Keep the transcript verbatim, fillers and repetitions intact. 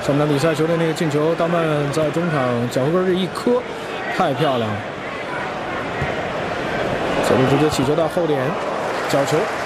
上半场比赛球队那个进球，当曼在中场脚后跟这一磕，太漂亮了。球队直接起球到后点，角球。